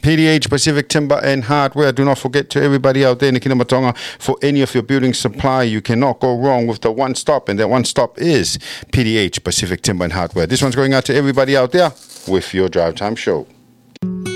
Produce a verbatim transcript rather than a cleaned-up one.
P D H, Pacific Timber and Hardware. Do not forget to everybody out there in the Kingdom of Tonga, for any of your building supply, you cannot go wrong with the one stop, and that one stop is P D H, Pacific Timber and Hardware. This one's going out to everybody out there with your Drive Time Show.